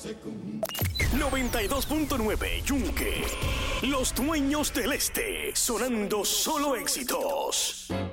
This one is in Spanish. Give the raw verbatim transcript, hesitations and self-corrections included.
noventa y dos punto nueve Yunque. Los dueños del este. Sonando solo éxitos.